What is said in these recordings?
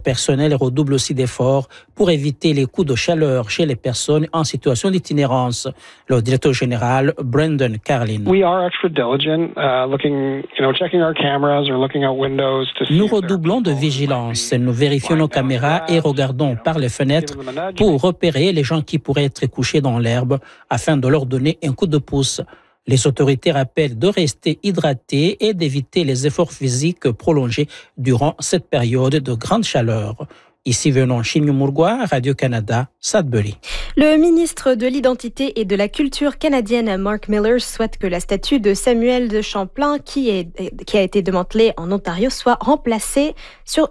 personnel redouble aussi d'efforts pour éviter les coups de chaleur chez les personnes en situation d'itinérance. Le directeur général, Brendan Carlin. Nous redoublons de vigilance. Nous vérifions nos caméras et regardons par les fenêtres pour repérer les gens qui pourraient être couchés dans l'herbe afin de leur donner un coup de pouce. Les autorités rappellent de rester hydratés et d'éviter les efforts physiques prolongés durant cette période de grande chaleur. Ici venons Chinyumurgwa, Radio-Canada, Sudbury. Le ministre de l'Identité et de la Culture canadienne, Mark Miller, souhaite que la statue de Samuel de Champlain, qui a été démantelée en Ontario, soit replacée sur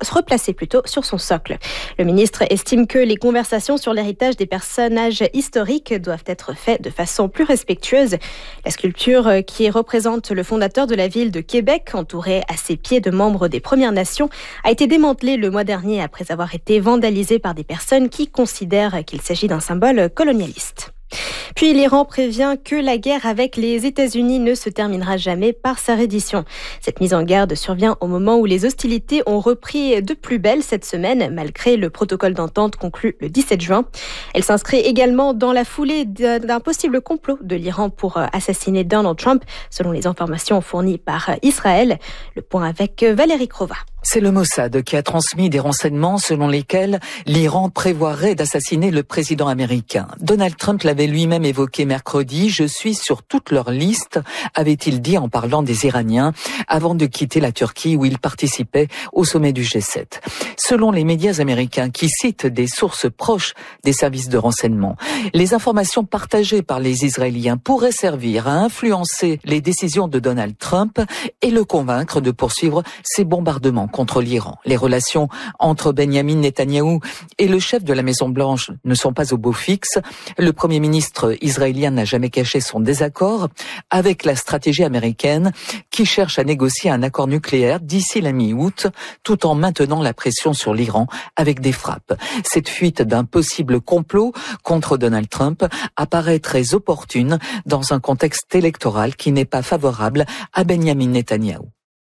son socle. Le ministre estime que les conversations sur l'héritage des personnages historiques doivent être faites de façon plus respectueuse. La sculpture qui représente le fondateur de la ville de Québec, entourée à ses pieds de membres des Premières Nations, a été démantelée le mois dernier après avoir été vandalisée par des personnes qui considèrent qu'il s'agit d'un symbole colonialiste. Puis l'Iran prévient que la guerre avec les États-Unis ne se terminera jamais par sa reddition. Cette mise en garde survient au moment où les hostilités ont repris de plus belle cette semaine, malgré le protocole d'entente conclu le 17 juin. Elle s'inscrit également dans la foulée d'un possible complot de l'Iran pour assassiner Donald Trump, selon les informations fournies par Israël. Le point avec Valérie Crova. C'est le Mossad qui a transmis des renseignements selon lesquels l'Iran prévoirait d'assassiner le président américain. Donald Trump l'avait lui-même évoqué mercredi. « Je suis sur toute leur liste », avait-il dit en parlant des Iraniens, avant de quitter la Turquie où il participait au sommet du G7. Selon les médias américains qui citent des sources proches des services de renseignement, les informations partagées par les Israéliens pourraient servir à influencer les décisions de Donald Trump et le convaincre de poursuivre ses bombardements contre l'Iran. Les relations entre Benyamin Netanyahou et le chef de la Maison-Blanche ne sont pas au beau fixe. Le Premier ministre israélien n'a jamais caché son désaccord avec la stratégie américaine qui cherche à négocier un accord nucléaire d'ici la mi-août, tout en maintenant la pression sur l'Iran avec des frappes. Cette fuite d'un possible complot contre Donald Trump apparaît très opportune dans un contexte électoral qui n'est pas favorable à Benyamin Netanyahou.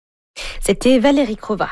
C'était Valérie Crova.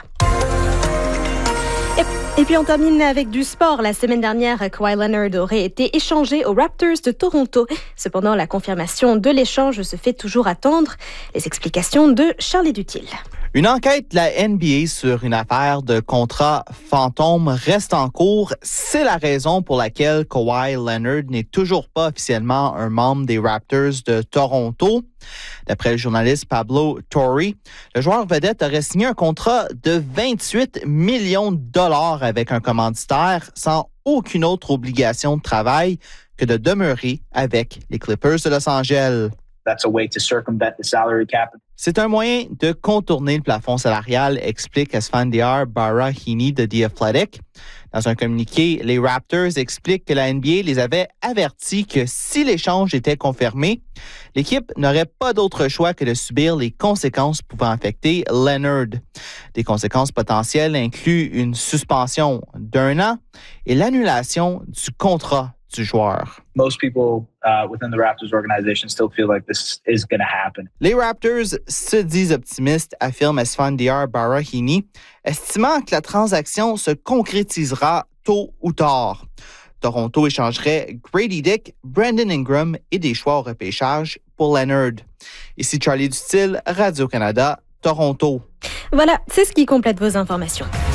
Et puis on termine avec du sport. La semaine dernière, Kawhi Leonard aurait été échangé aux Raptors de Toronto. Cependant, la confirmation de l'échange se fait toujours attendre. Les explications de Charlie Dutil. Une enquête de la NBA sur une affaire de contrat fantôme reste en cours. C'est la raison pour laquelle Kawhi Leonard n'est toujours pas officiellement un membre des Raptors de Toronto. D'après le journaliste Pablo Torre, le joueur vedette aurait signé un contrat de 28 millions de dollars avec un commanditaire sans aucune autre obligation de travail que de demeurer avec les Clippers de Los Angeles. That's a way to circumvent the salary cap. C'est un moyen de contourner le plafond salarial, explique Esfandiar Barahini de The Athletic. Dans un communiqué, les Raptors expliquent que la NBA les avait avertis que si l'échange était confirmé, l'équipe n'aurait pas d'autre choix que de subir les conséquences pouvant affecter Leonard. Des conséquences potentielles incluent une suspension d'1 an et l'annulation du contrat du joueur. Most people within the Raptors organization still feel like this is going to happen. Les Raptors se disent optimistes, affirme Esfandiar Barahini, estimant que la transaction se concrétisera tôt ou tard. Toronto échangerait Grady Dick, Brandon Ingram et des choix au repêchage pour Leonard. Ici Charlie Dutil, Radio-Canada, Toronto. Voilà, c'est ce qui complète vos informations.